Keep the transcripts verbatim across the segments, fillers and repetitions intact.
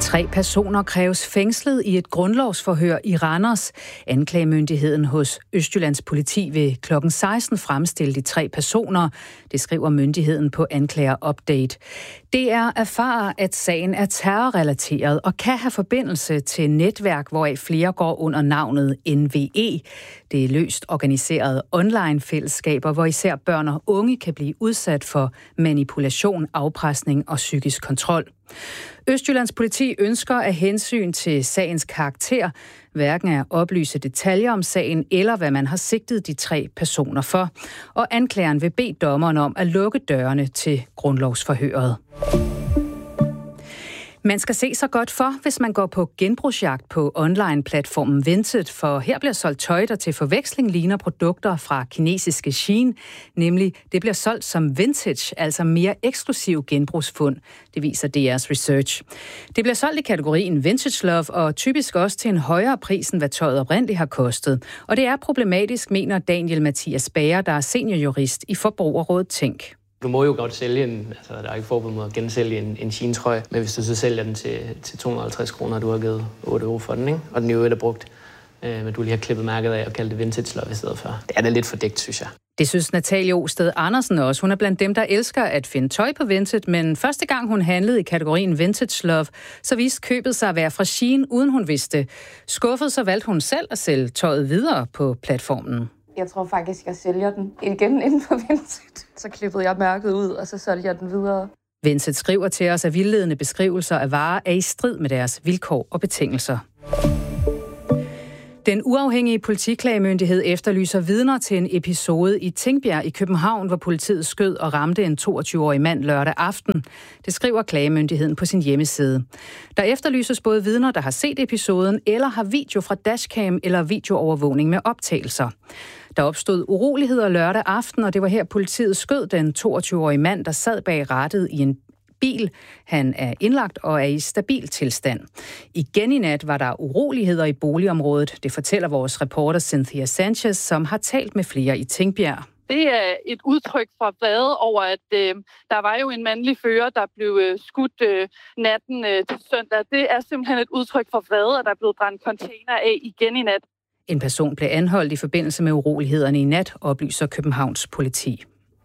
Tre personer kræves fængslet i et grundlovsforhør i Randers. Anklagemyndigheden hos Østjyllands politi vil klokken seksten fremstille de tre personer. Det skriver myndigheden på Anklager Update. D R erfarer, at sagen er terrorrelateret og kan have forbindelse til netværk, hvoraf flere går under navnet N V E. Det er løst organiserede online-fællesskaber, hvor især børn og unge kan blive udsat for manipulation, afpresning og psykisk kontrol. Østjyllands politi ønsker af hensyn til sagens karakter hverken at oplyse detaljer om sagen eller hvad man har sigtet de tre personer for. Og anklageren vil bede dommeren om at lukke dørene til grundlovsforhøret. Man skal se sig godt for, hvis man går på genbrugsjagt på online-platformen Vinted, for her bliver solgt tøj, der til forveksling ligner produkter fra kinesiske Shein, nemlig det bliver solgt som vintage, altså mere eksklusiv genbrugsfund. Det viser D R's research. Det bliver solgt i kategorien Vintage Love og typisk også til en højere pris, end hvad tøjet oprindeligt har kostet. Og det er problematisk, mener Daniel Mathias Bager, der er seniorjurist i Forbrugerrådet Tænk. Du må jo godt sælge en, altså der er ikke forbud mod at gensælge en, en Shein-trøje, men hvis du så sælger den til, til to hundrede og halvtreds kroner, du har givet otte euro for den, ikke? Og den er jo et er brugt, øh, men du lige har klippet mærket af og kaldt det vintage love i stedet for. Det er da lidt fordækt, synes jeg. Det synes Natalie Osted Andersen også. Hun er blandt dem, der elsker at finde tøj på Vinted, men første gang hun handlede i kategorien Vintage Love, så viste købet sig at være fra Shein, uden hun vidste. Skuffet, så valgte hun selv at sælge tøjet videre på platformen. Jeg tror faktisk, jeg sælger den igen inden for Vinted. Så klippede jeg mærket ud, og så solgte jeg den videre. Vinted skriver til os, at vildledende beskrivelser af varer er i strid med deres vilkår og betingelser. Den uafhængige politiklagemyndighed efterlyser vidner til en episode i Tingbjerg i København, hvor politiet skød og ramte en toogtyve-årig mand lørdag aften. Det skriver klagemyndigheden på sin hjemmeside. Der efterlyses både vidner, der har set episoden, eller har video fra dashcam eller videoovervågning med optagelser. Der opstod uroligheder lørdag aften, og det var her politiet skød den toogtyve-årige mand, der sad bag rattet i en bil. Han er indlagt og er i stabil tilstand. Igen i nat var der uroligheder i boligområdet. Det fortæller vores reporter Cynthia Sanchez, som har talt med flere i Tingbjerg. Det er et udtryk fra vrede over, at øh, der var jo en mandlig fører, der blev øh, skudt øh, natten øh, til søndag. Det er simpelthen et udtryk for vrede, at der er blevet brændt container af igen i nat. En person blev anholdt i forbindelse med urolighederne i nat, oplyser Københavns politi.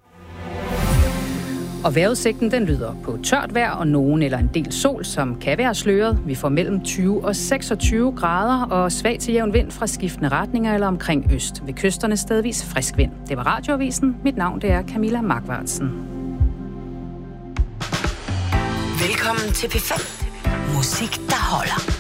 Og vejrudsigten den lyder på tørt vejr og nogen eller en del sol, som kan være sløret. Vi får mellem tyve og seksogtyve grader og svag til jævn vind fra skiftende retninger eller omkring øst. Ved kysterne stedvis frisk vind. Det var Radioavisen. Mit navn det er Camilla Markvartsen. Velkommen til P fem. Musik, der holder.